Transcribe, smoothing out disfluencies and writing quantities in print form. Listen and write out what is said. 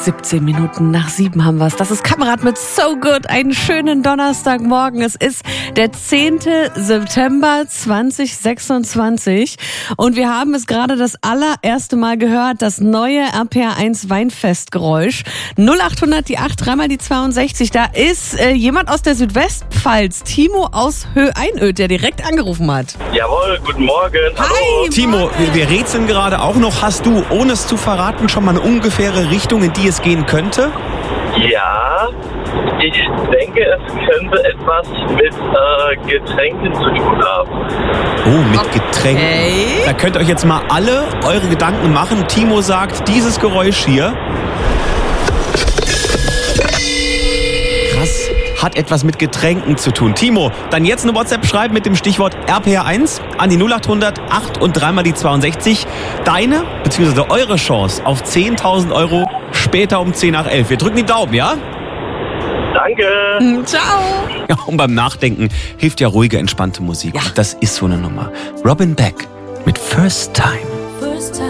17 Minuten nach 7 haben wir es. Das ist Kamerad mit So Good. Einen schönen Donnerstagmorgen. Es ist der 10. September 2026 und wir haben es gerade das allererste Mal gehört, das neue RPR1 Weinfestgeräusch. 0800 die 8, dreimal die 62. Da ist jemand aus der Südwestpfalz, Timo aus Höh-Einöd, der direkt angerufen hat. Jawohl, guten Morgen. Hallo. Hi, Timo, wir rätseln gerade auch noch. Hast du, ohne es zu verraten, schon mal eine ungefähre Richtung, in die es gehen könnte? Ja, ich denke, es könnte etwas mit Getränken zu tun haben. Oh, mit Getränken. Okay. Da könnt ihr euch jetzt mal alle eure Gedanken machen. Timo sagt, dieses Geräusch hier, krass, hat etwas mit Getränken zu tun. Timo, dann jetzt eine WhatsApp schreiben mit dem Stichwort RPR1 an die 0800 8 und dreimal die 62. Deine, beziehungsweise eure Chance auf 10.000 Euro später um 10 nach 11. Wir drücken die Daumen, ja? Danke. Ciao. Ja, und beim Nachdenken hilft ja ruhige, entspannte Musik. Ja. Das ist so eine Nummer. Robin Beck mit First Time.